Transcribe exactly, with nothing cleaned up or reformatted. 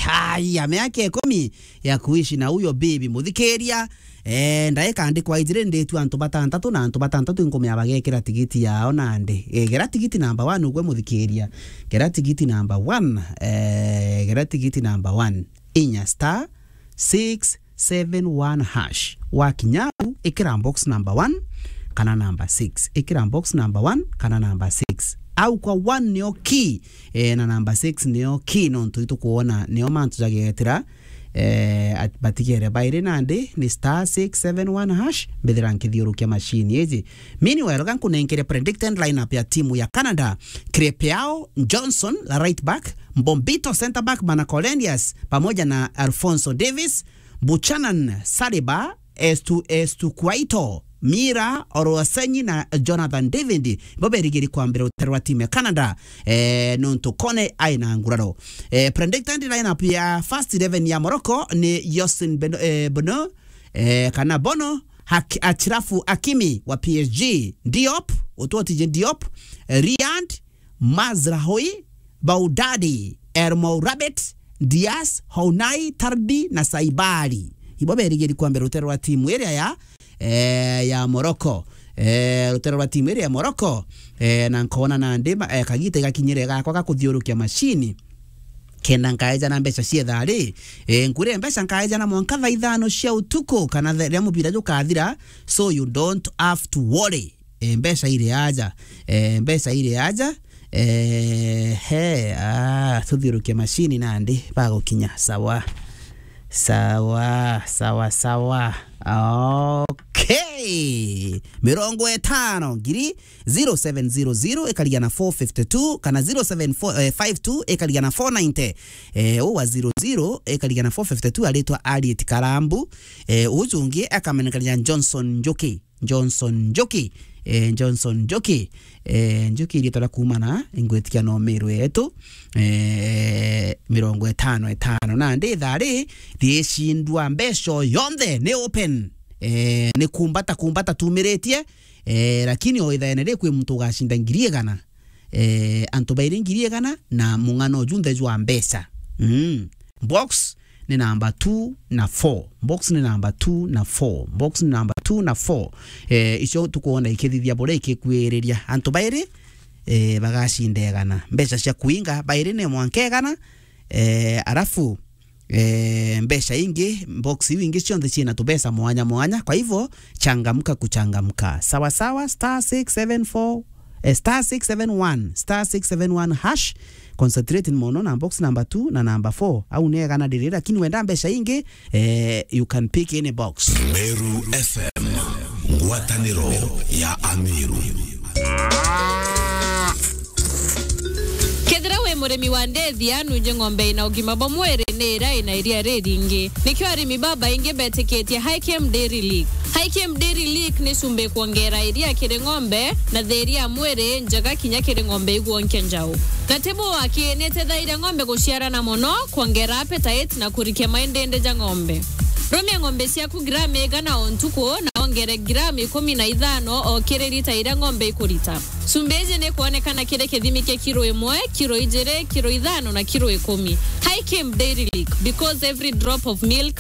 chai ya miaka kumi ya kuishi na huyo bibi muthikeria. Eh ndaika andikwa ijire ndetu antu batantatu na antu batantatu ngome abagekera tigiti yao nande. Eh gera tigiti number one ugwe muthikeria. Gera tigiti number one eh gera tigiti number one inya star six seven one hash. Wakinyau ikira box number one kana number six. Ikira box number one kana number six. Au kwa one nio key eh, na number six nio key no ntu kuona nio mantu jagetira eh batigere baire nande ni star six seven one hash bedera nkithiurukia machine ezi. Meanwhile kan kunenkere predicted lineup ya timu ya Canada: Crepeao Johnson la right back, Mbombito center back, Manacolenius pamoja na Alfonso Davis, Buchanan Saliba, Estu Estu Kwaito, Mira Oroasenyi na Jonathan David bobe rigiri kwa mbere uterwa timu ya Canada eh nonto kone aina nguraro. Eh predicted lineup ya first eleven ya Morocco ni Yosin Beno, eh, Bono eh kana Bono Hak, Achrafu Hakimi wa P S G, Diop Ototi Diop, Riyad Mazraoui, Baudadi, Ermo Rabbit, Diaz, Hounai, Tardi na Saibali. Ibobe rigiri kwa mbere uterwa timu area ya eh ya Morocco. Eh utero wa timu ya Morocco eh na nkona na ndema eh kagite gakinyire gakwa gakuthiurukia machine kenda nkaeja na mbeca cia thari eh ngure mbeca nkaeja na mwanka thaa ithano cia utuko kana ria mubira jukathira, so you don't have to worry. Eh mbeca ile aja eh mbeca ile aja eh he ah tuthiurukia machine nandi bagukinya sawa sawa sawa sawa. Okay, mirongo etano ngiri zero seven zero zero ekaligana four fifty two kana zero seven five two ekaligana four ninety. Eh uwa zero zero ekaligana four fifty two aletwa Aliet Karambu. Eh ujungi akamenekalia Johnson Njoki Johnson Njoki eh Johnson Njoki eh Njoki ilitola kumana ingwetia no meru yetu eh mirongo etano etano na ndi thari thieshindwa mbesho yonthe ni open eh ni kumbata kumbata tumiretie eh lakini oithaene ri kwi muntu gashinda ngiri gana eh antu baire ngiri gana na mungano junthe jwa mbesa. mm box ni number two na four, box ni number two na four, box ni number two na four. Eh ico tukuona ikithithia bore ikikwereria antu baire eh bagashindegana mbeca cia kuinga baire ne mwankegana eh arafu eh mbeca ingi box ingi cionthe ciina tubesa mwanya mwanya. Kwa hivyo changamka kuchangamka sawa sawa. Star six seven four eh, star six seven one star six seven one hash. Concentrate mono na box number two na number four au negana dirira, lakini wenda mbeca ingi eh you can pick any box. Meru F M ngwataniro ya Amiru. Kethira we muremi wa ndethi anu nje ng'ombe ina ugima bo mwere nera ina iria redingi nikyo arimi baba inge beteketie Highcam Dairy League. Highcam Dairy League ni sumbe kuongera iria kire ng'ombe na theria mwere njaga kinya kire ng'ombe iguonke njau. Na tebo wake nete thaira ng'ombe guciara na mono kuongera appetite na kurikia maendende ja ng'ombe. Romia ng'ombe ciaku gramu igana ontuko na ongere gramu kumi na ithano o kire lita ira ng'ombe ikurita. Sumbeje ne kuonekana kire kithimi kia kilo imwe, kilo ijere, kilo ithano na kilo ikumi. Highcam Dairy League, because every drop of milk